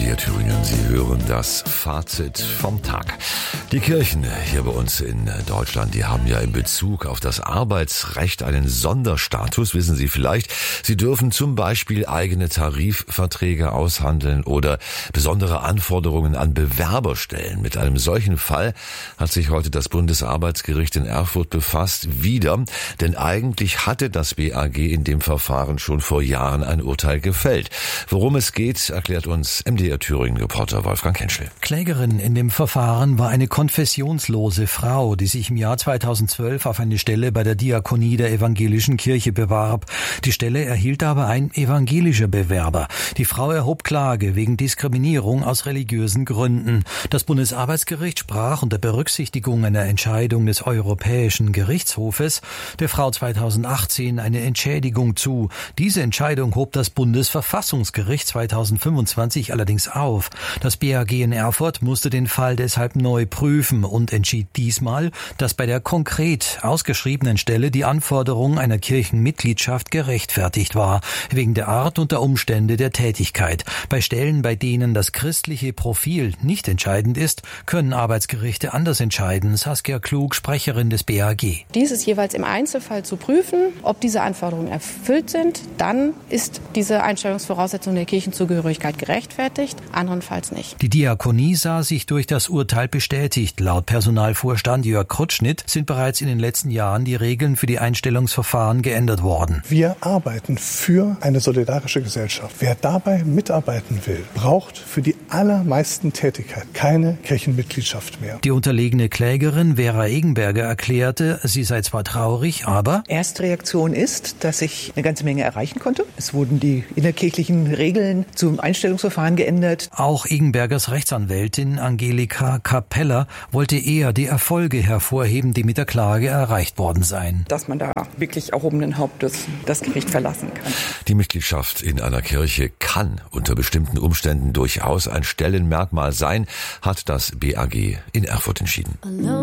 MDR Thüringen. Sie hören das Fazit vom Tag. Die Kirchen hier bei uns in Deutschland, die haben ja in Bezug auf das Arbeitsrecht einen Sonderstatus, wissen Sie vielleicht. Sie dürfen zum Beispiel eigene Tarifverträge aushandeln oder besondere Anforderungen an Bewerber stellen. Mit einem solchen Fall hat sich heute das Bundesarbeitsgericht in Erfurt befasst, wieder, denn eigentlich hatte das BAG in dem Verfahren schon vor Jahren ein Urteil gefällt. Worum es geht, erklärt uns MDR Thüringen-Reporter Wolfgang Henschel. Klägerin in dem Verfahren war eine konfessionslose Frau, die sich im Jahr 2012 auf eine Stelle bei der Diakonie der Evangelischen Kirche bewarb. Die Stelle erhielt aber ein evangelischer Bewerber. Die Frau erhob Klage wegen Diskriminierung aus religiösen Gründen. Das Bundesarbeitsgericht sprach unter Berücksichtigung einer Entscheidung des Europäischen Gerichtshofes der Frau 2018 eine Entschädigung zu. Diese Entscheidung hob das Bundesverfassungsgericht 2025 allerdings auf. Das BAG in Erfurt musste den Fall deshalb neu prüfen und entschied diesmal, dass bei der konkret ausgeschriebenen Stelle die Anforderung einer Kirchenmitgliedschaft gerechtfertigt war, wegen der Art und der Umstände der Tätigkeit. Bei Stellen, bei denen das christliche Profil nicht entscheidend ist, können Arbeitsgerichte anders entscheiden. Saskia Klug, Sprecherin des BAG. Dies ist jeweils im Einzelfall zu prüfen, ob diese Anforderungen erfüllt sind. Dann ist diese Einstellungsvoraussetzung der Kirchenzugehörigkeit gerechtfertigt, andernfalls nicht. Die Diakonie sah sich durch das Urteil bestätigt. Laut Personalvorstand Jörg Krutschnitt sind bereits in den letzten Jahren die Regeln für die Einstellungsverfahren geändert worden. Wir arbeiten für eine solidarische Gesellschaft. Wer dabei mitarbeiten will, braucht für die allermeisten Tätigkeiten keine Kirchenmitgliedschaft mehr. Die unterlegene Klägerin Vera Egenberger erklärte, sie sei zwar traurig, aber Erstreaktion ist, dass ich eine ganze Menge erreichen konnte. Es wurden die innerkirchlichen Regeln zum Einstellungsverfahren geändert. Auch Egenbergers Rechtsanwältin Angelika Capella wollte eher die Erfolge hervorheben, die mit der Klage erreicht worden seien. Dass man da wirklich erhobenen Hauptes das Gericht verlassen kann. Die Mitgliedschaft in einer Kirche kann unter bestimmten Umständen durchaus ein Stellenmerkmal sein, hat das BAG in Erfurt entschieden.